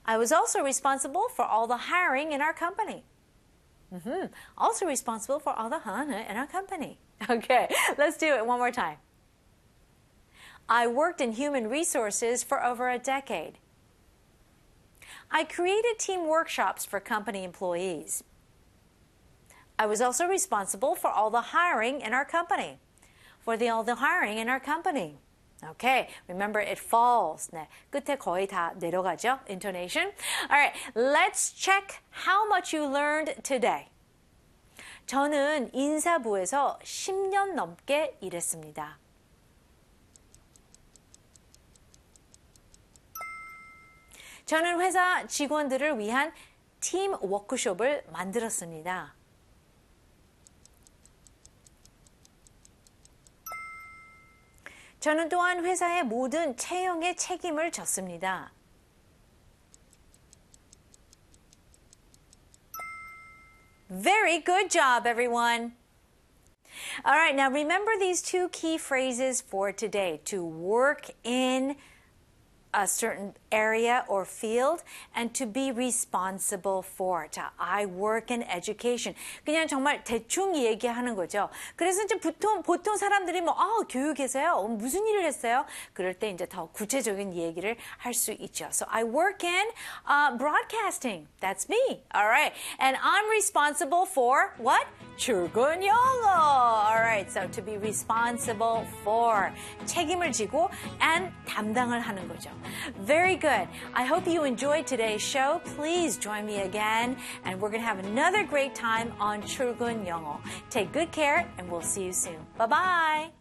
I was also responsible for all the hiring in our company. Also responsible for all the hiring in our company. Okay, let's do it one more time. I worked in human resources for over a decade. I created team workshops for company employees. I was also responsible for all the hiring in our company. All the hiring in our company. Okay, remember it falls. 네, 끝에 거의 다 내려가죠? Intonation. All right, let's check how much you learned today. 저는 인사부에서 10년 넘게 일했습니다. 저는 회사 직원들을 위한 팀 워크숍을 만들었습니다. 저는 또한 회사의 모든 채용에 책임을 졌습니다. Very good job, everyone. All right, now remember these two key phrases for today. To work in a certain area or field and to be responsible for. 자, I work in education. 그냥 정말 대충 얘기하는 거죠. 그래서 이제 보통 사람들이 교육에서요? 무슨 일을 했어요? 그럴 때 이제 더 구체적인 얘기를 할 수 있죠. So I work in broadcasting. That's me. All right. And I'm responsible for what? 출근 영어. All right. So to be responsible for. 책임을 지고 and 담당을 하는 거죠. Very good. I hope you enjoyed today's show. Please join me again, and we're going to have another great time on 출근 영어. Take good care, and we'll see you soon. Bye-bye.